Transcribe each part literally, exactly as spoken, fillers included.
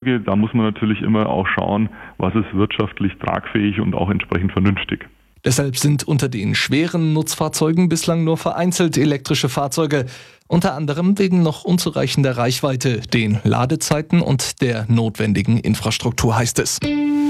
Fahrzeuge, da muss man natürlich immer auch schauen, was ist wirtschaftlich tragfähig und auch entsprechend vernünftig. Deshalb sind unter den schweren Nutzfahrzeugen bislang nur vereinzelt elektrische Fahrzeuge, unter anderem wegen noch unzureichender Reichweite, den Ladezeiten und der notwendigen Infrastruktur, heißt es.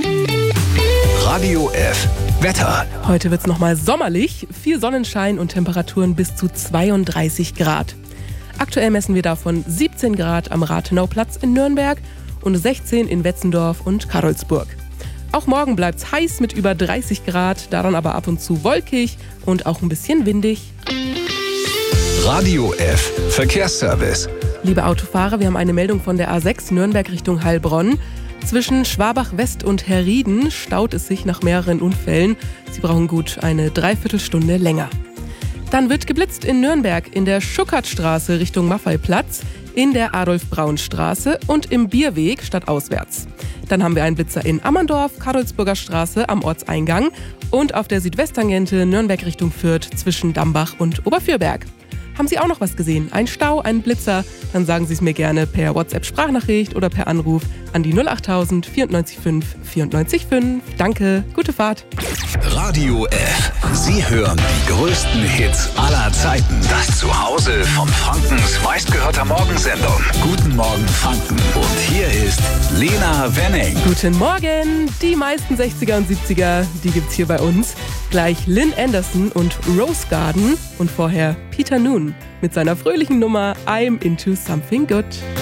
Radio F Wetter. Heute wird es nochmal sommerlich, viel Sonnenschein und Temperaturen bis zu zweiunddreißig Grad. Aktuell messen wir davon siebzehn Grad am Rathenauplatz in Nürnberg und sechzehn in Wetzendorf und Karlsburg. Auch morgen bleibt es heiß mit über dreißig Grad, daran aber ab und zu wolkig und auch ein bisschen windig. Radio F Verkehrsservice. Liebe Autofahrer, wir haben eine Meldung von der A sechs Nürnberg Richtung Heilbronn. Zwischen Schwabach-West und Herrieden staut es sich nach mehreren Unfällen. Sie brauchen gut eine Dreiviertelstunde länger. Dann wird geblitzt in Nürnberg in der Schuckertstraße Richtung Maffeiplatz, in der Adolf-Braun-Straße und im Bierweg stadtauswärts. Dann haben wir einen Blitzer in Ammerndorf, Karolsburger Straße am Ortseingang und auf der Südwesttangente Nürnberg Richtung Fürth zwischen Dambach und Oberfürberg. Haben Sie auch noch was gesehen? Ein Stau, einen Blitzer? Dann sagen Sie es mir gerne per WhatsApp-Sprachnachricht oder per Anruf an die null achttausend vierundneunzig fünf vierundneunzig fünf. Danke, gute Fahrt. Radio F. Sie hören die größten Hits aller Zeiten. Das Zuhause von Frankens meistgehörter Morgensendung. Guten Morgen Franken. Und hier ist Lena Wenning. Guten Morgen. Die meisten sechziger und siebziger, die gibt's hier bei uns. Gleich Lynn Anderson und Rose Garden und vorher Peter Noon mit seiner fröhlichen Nummer I'm Into Something Good.